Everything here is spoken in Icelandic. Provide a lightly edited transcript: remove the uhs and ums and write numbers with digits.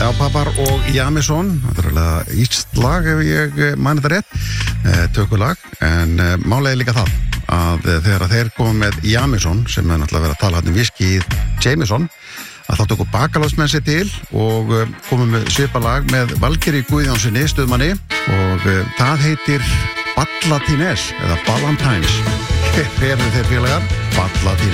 Papar og Jamison. Þetta alveg íst lag ef ég mani þetta rétt, tökulag. En málega líka það að þegar þeir koma með Jamison, sem náttúrulega verið að tala um viskið Jameson, að þá tóku Bakalósmenn sér til og komum með svipalag með Valgerði Guðjónssoni, stuðmanni, og það heitir Ballatines eða Ballantines. Hver eru þeir félagar? Ballatines.